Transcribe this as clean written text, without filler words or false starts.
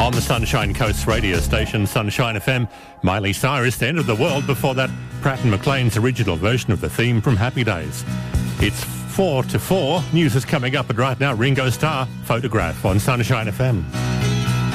On the Sunshine Coast radio station, Sunshine FM, Miley Cyrus, The End of the World. Before that, Pratt & McLean's original version of the theme from Happy Days. It's 4 to 4. News is coming up, but right now, Ringo Starr, Photograph on Sunshine FM.